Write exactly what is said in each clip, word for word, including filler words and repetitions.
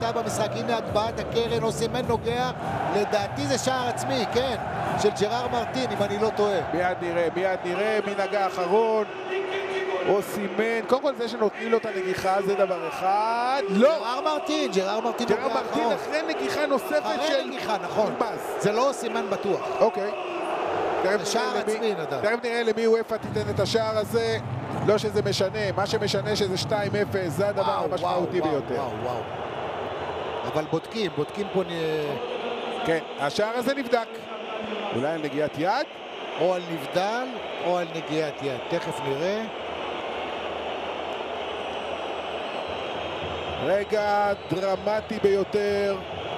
במשחק. הנה הגבהת הקרן, אוסימן נוגע, לדעתי זה שער עצמי, כן, של ג'ראר מרטין, אם אני לא טועה. מיד נראה, מיד נראה, מי נגע אחרון, אוסימן, קודם כל זה שנותנים לו את הנגיחה זה דבר אחד. לא! ג'ראר מרטין, ג'ראר מרטין נוגע אחרון. ג'ראר מרטין אחרי נגיחה נוספת של... אחרי נגיחה, נכון. זה לא אוסימן בטוח. אוקיי. זה שער עצמי, נדב. תכף נראה למי וופא תיתן את השער הזה. לא שזה משנה, מה שמשנה שזה שתיים אפס, זה הדבר המשמעותי ביותר. וואו, וואו. אבל בודקים, בודקים פה... כן, השער הזה נבדק. אולי על נגיעת יד? או על נבדל, או על נגיעת יד. תכף נראה. רגע דרמטי ביותר.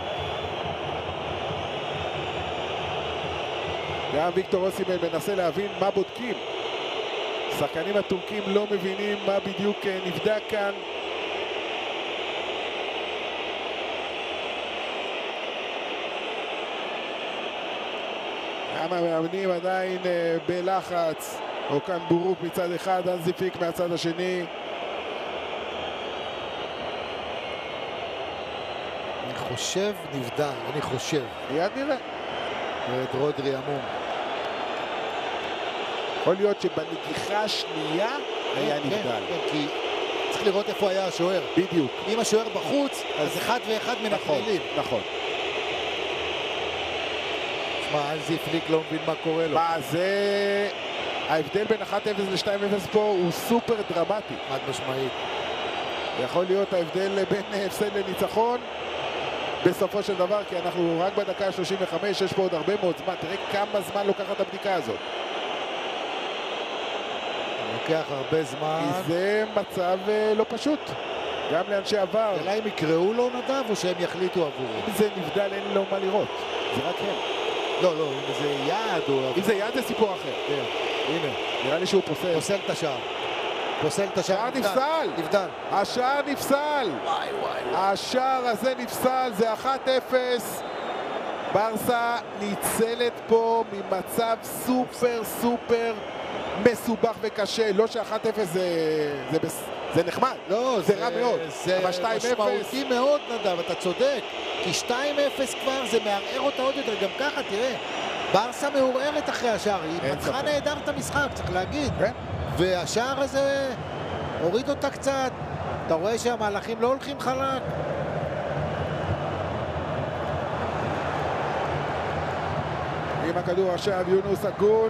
גם ויקטור אוסימן מנסה להבין מה בודקים. שחקנים הטורקים לא מבינים מה בדיוק נבדק כאן. גם המאמנים עדיין בלחץ. אוקן בורוק מצד אחד, הנזי פיק מהצד השני. אני חושב נבדל, אני חושב. מיד נראה. ואת רודרי עמום. יכול להיות שבנגיחה השנייה היה נבדל. כן, כי צריך לראות איפה היה השוער. בדיוק. אם השוער בחוץ, אז אחד ואחד מנטרלים. נכון. שמע, אנזי פליק לא מבין מה קורה לו. מה זה... ההבדל בין אחת אפס ל-שתיים אפס פה הוא סופר דרמטי. חד משמעית. יכול להיות ההבדל בין הפסד לניצחון בסופו של דבר, כי אנחנו רק בדקה שלושים וחמש, יש פה עוד הרבה מאוד זמן. תראה כמה זמן לוקחת הבדיקה הזאת. לוקח הרבה זמן. כי זה מצב לא פשוט. גם לאנשי עבר. אולי הם יקראו לו נדב או שהם יחליטו עבורו? אם זה נבדל אין לו מה לראות. זה רק הם. לא, לא, אם זה יד או... אם זה יד זה סיפור אחר. כן, הנה. נראה לי שהוא פוסל. פוסל את השער. פוסל את השער. השער נפסל. נבדל. השער נפסל. וואי וואי. השער הזה נפסל, זה אחת אפס. ברסה ניצלת פה ממצב סופר סופר מסובך וקשה. לא ש-אחת אפס זה, זה, זה נחמד. לא, זה, זה רע מאוד. זה משמעותי מאוד נדב, אתה צודק. כי שתיים אפס כבר זה מערער אותה עוד יותר. גם ככה, תראה, ברסה מעורערת אחרי השער. היא פתחה נהדר את המשחק, צריך להגיד. כן? והשער הזה הוריד אותה קצת. אתה רואה שהמהלכים לא הולכים חלק. עם הכדור עכשיו יונוס אגון.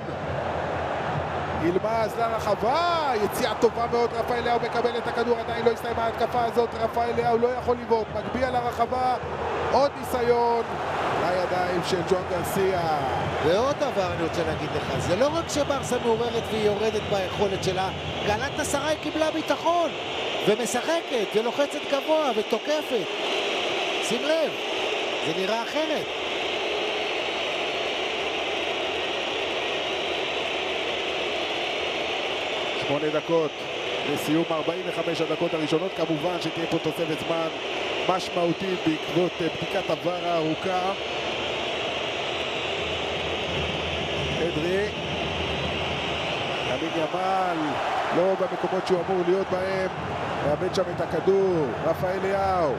ילמז לרחבה, יציאה טובה מאוד, רפאל אליהו מקבל את הכדור, עדיין לא הסתיימה ההתקפה הזאת, רפאל אליהו לא יכול לבעוט, מגביה לרחבה, עוד ניסיון לידיים של ג'ון גרסיה. ועוד דבר אני רוצה להגיד לך, זה לא רק שברסה מעוררת והיא יורדת ביכולת שלה, גלאטסראי קיבלה ביטחון ומשחקת ולוחצת גבוה ותוקפת. שים לב, זה נראה אחרת. שמונה דקות לסיום ארבעים וחמש הדקות הראשונות. כמובן שתהיה פה תוספת זמן משמעותית בעקבות בדיקת עבר הארוכה. פדרי, ימין ימל, לא במקומות שהוא אמור להיות בהם, מאבד שם את הכדור. רפאל אליהו,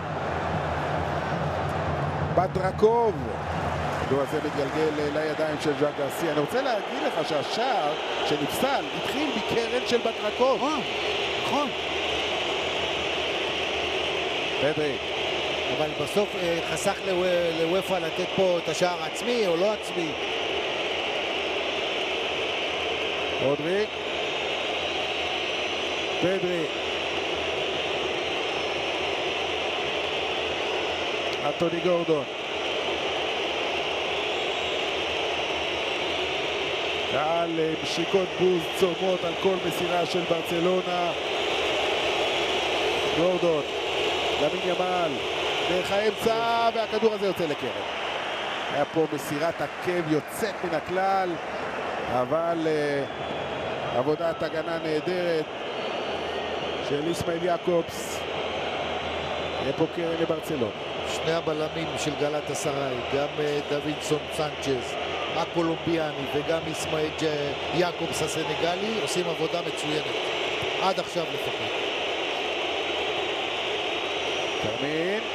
בטרקוב, הכדור הזה מתגלגל לידיים של ג'ון גרסיה. אני רוצה להגיד לך שהשער שנפסל התחיל מקרן של בטרקוב. נכון. פדרי. אבל בסוף חסך לוופא לתת פה את השער עצמי או לא עצמי. רודרי. פדרי. אנטוני גורדון. קהל משיקות בוז צורמות על כל מסירה של ברצלונה. גורדון, ימין ימל, דרך האמצע, והכדור הזה יוצא לקרן. היה פה מסירת עקב יוצאת מן הכלל, אבל uh, עבודת הגנה נהדרת של איסמעיל יעקובס. יהיה פה קרן לברצלונה. שני הבלמים של גלאטסראי, גם uh, דוידסון סנצ'ז הקולומביאני וגם איסמעיל יעקובס הסנגלי עושים עבודה מצוינת עד עכשיו לפחות. תרמין